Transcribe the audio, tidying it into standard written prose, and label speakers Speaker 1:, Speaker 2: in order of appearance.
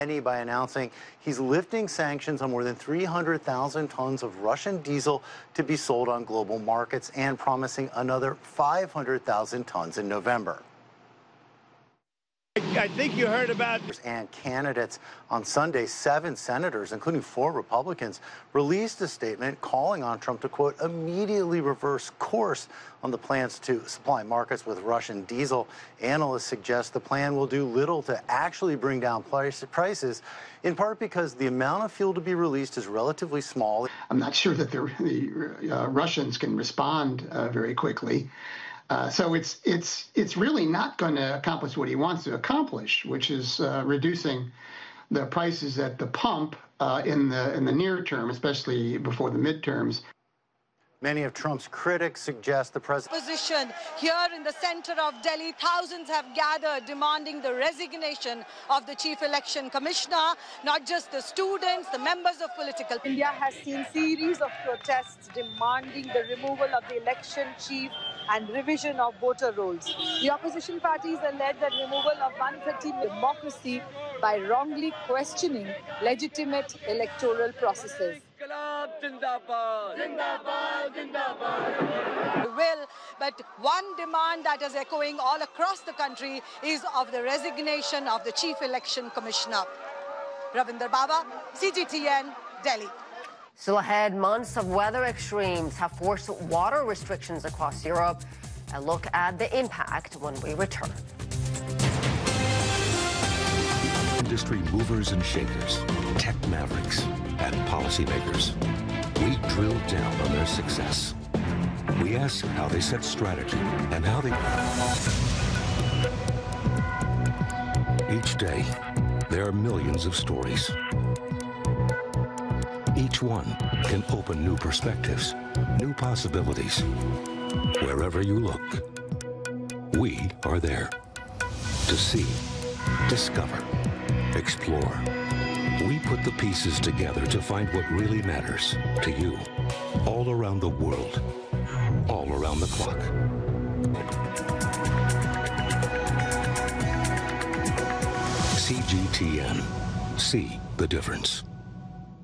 Speaker 1: By announcing he's lifting sanctions on more than 300,000 tons of Russian diesel to be sold on global markets and promising another 500,000 tons in November.
Speaker 2: I think you heard about...
Speaker 1: And candidates on Sunday, 7 senators, including 4 Republicans, released a statement calling on Trump to, quote, immediately reverse course on the plans to supply markets with Russian diesel. Analysts suggest the plan will do little to actually bring down prices, in part because the amount of fuel to be released is relatively small.
Speaker 3: I'm not sure that the Russians can respond very quickly. So it's really not going to accomplish what he wants to accomplish, which is reducing the prices at the pump in the near term, especially before the midterms.
Speaker 1: Many of Trump's critics suggest the president...
Speaker 4: Position here in the center of Delhi, thousands have gathered demanding the resignation of the Chief Election Commissioner, not just the students, the members of political...
Speaker 5: India has seen series of protests demanding the removal of the election chief and revision of voter rolls. The opposition parties allege that removal of 130 democracy by wrongly questioning legitimate electoral processes.
Speaker 4: Will, but one demand that is echoing all across the country is of the resignation of the Chief Election Commissioner. Ravinder Baba, CGTN, Delhi.
Speaker 6: Still ahead, months of weather extremes have forced water restrictions across Europe. A look at the impact when we return.
Speaker 7: Industry movers and shakers, tech mavericks, and policymakers. We drill down on their success. We ask how they set strategy and how they... Each day, there are millions of stories. Each one can open new perspectives, new possibilities. Wherever you look, we are there to see, discover, explore. We put the pieces together to find what really matters to you, all around the world, all around the clock. CGTN. See the difference.